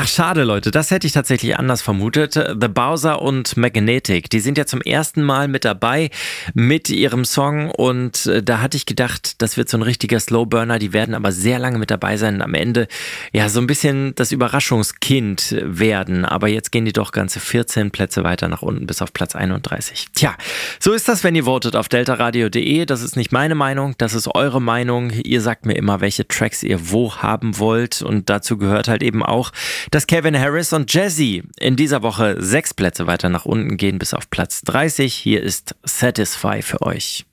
Ach, schade, Leute. Das hätte ich tatsächlich anders vermutet. The Bowser und Magnetic, die sind ja zum ersten Mal mit dabei mit ihrem Song und da hatte ich gedacht, das wird so ein richtiger Slowburner. Die werden aber sehr lange mit dabei sein und am Ende ja so ein bisschen das Überraschungskind werden. Aber jetzt gehen die doch ganze 14 Plätze weiter nach unten bis auf Platz 31. Tja, so ist das, wenn ihr votet auf deltaradio.de. Das ist nicht meine Meinung, das ist eure Meinung. Ihr sagt mir immer, welche Tracks ihr wo haben wollt und dazu gehört halt eben auch, dass Calvin Harris und Jazzy in dieser Woche 6 Plätze weiter nach unten gehen bis auf Platz 30. Hier ist Satisfy für euch.